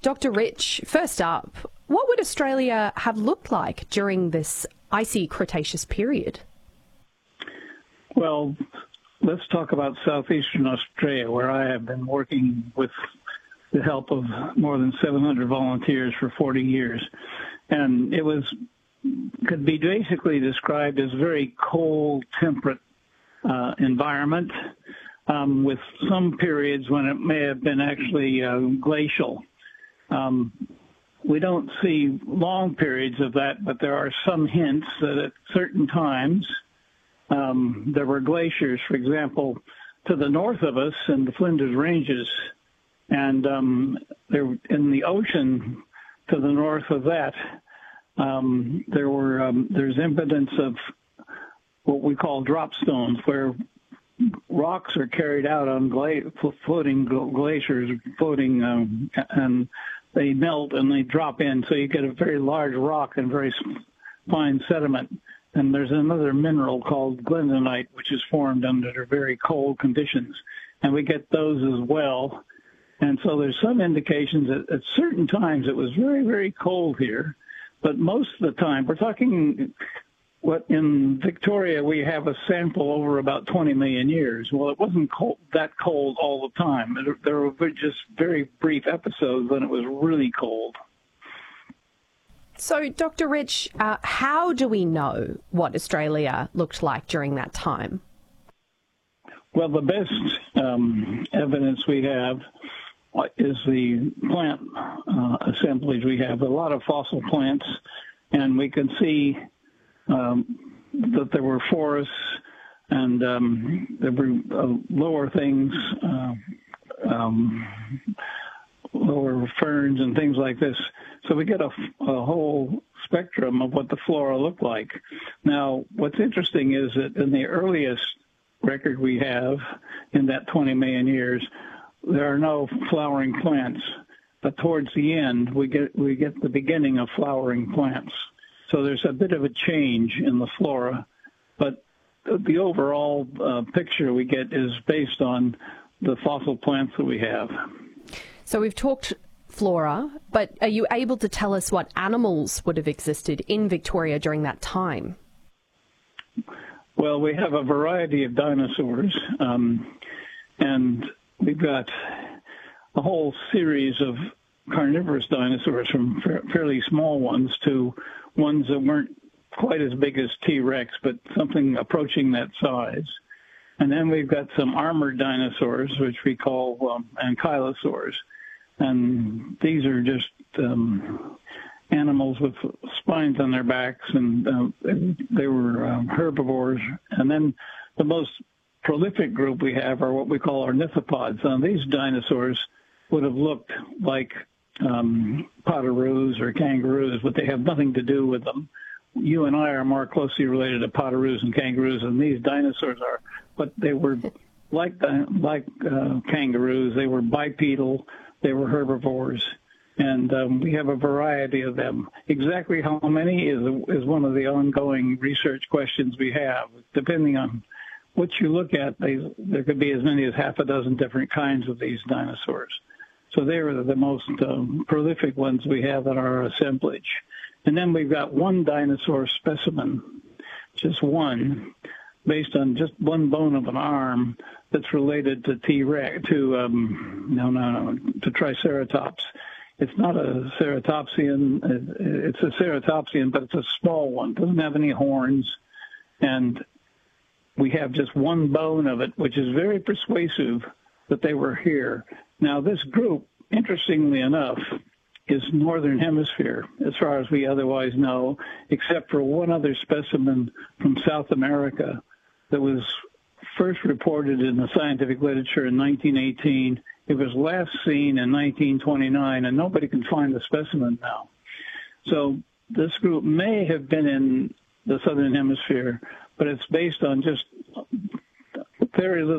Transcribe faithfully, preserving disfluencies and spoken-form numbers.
Doctor Rich, first up, what would Australia have looked like during this icy Cretaceous period? Well, let's talk about southeastern Australia, where I have been working with the help of more than seven hundred volunteers for forty years. And it was could be basically described as a very cold, temperate uh, environment, um, with some periods when it may have been actually uh, glacial. Um, we don't see long periods of that, but there are some hints that at certain times um, there were glaciers, for example, to the north of us in the Flinders Ranges, and um, there in the ocean to the north of that, um, there were um, there's evidence of what we call drop stones, where rocks are carried out on gla- floating glaciers, floating, um, and they melt and they drop in, so you get a very large rock and very fine sediment. And there's another mineral called glendenite, which is formed under very cold conditions, and we get those as well. And so there's some indications that at certain times it was very, very cold here, but most of the time, we're talking what in Victoria we have a sample over about twenty million years. Well, it wasn't cold, that cold all the time. There were just very brief episodes when it was really cold. So, Doctor Rich, uh, how do we know what Australia looked like during that time? Well, the best um, evidence we have is the plant uh, assemblage. We have a lot of fossil plants, and we can see um, that there were forests, and um, there were uh, lower things, uh, um, lower ferns and things like this. So we get a, a whole spectrum of what the flora looked like. Now, what's interesting is that in the earliest record we have in that twenty million years, there are no flowering plants, but towards the end we get we get the beginning of flowering plants. So there's a bit of a change in the flora, but the overall uh, picture we get is based on the fossil plants that we have. So we've talked flora, but are you able to tell us what animals would have existed in Victoria during that time? Well, we have a variety of dinosaurs, um, and we've got a whole series of carnivorous dinosaurs, from fairly small ones to ones that weren't quite as big as T-Rex, but something approaching that size. And then we've got some armored dinosaurs, which we call um, ankylosaurs. And these are just um, animals with spines on their backs, and uh, they were um, herbivores. And then the most prolific group we have are what we call ornithopods. And these dinosaurs would have looked like um, potaroos or kangaroos, but they have nothing to do with them. You and I are more closely related to potaroos and kangaroos than these dinosaurs are, but they were like the, like uh, kangaroos. They were bipedal. They were herbivores, and um, we have a variety of them. Exactly how many is is one of the ongoing research questions we have. Depending on what you look at, they, there could be as many as half a dozen different kinds of these dinosaurs. So they are the most um, prolific ones we have in our assemblage. And then we've got one dinosaur specimen, just one, based on just one bone of an arm that's related to T-Rex, to, um, no, no, no, to Triceratops. It's not a ceratopsian, it's a ceratopsian, but it's a small one. It doesn't have any horns. And we have just one bone of it, which is very persuasive that they were here. Now, this group, interestingly enough, is northern hemisphere, as far as we otherwise know, except for one other specimen from South America that was first reported in the scientific literature in nineteen eighteen. It was last seen in nineteen twenty-nine, and nobody can find the specimen now. So this group may have been in the southern hemisphere, but it's based on just very little